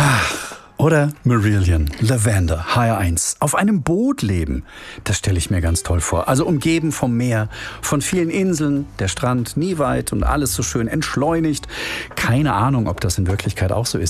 Oder Marillion, Lavender, HR1. Auf einem Boot leben, das stelle ich mir ganz toll vor. Also umgeben vom Meer, von vielen Inseln, der Strand nie weit und alles so schön entschleunigt. Keine Ahnung, ob das in Wirklichkeit auch so ist.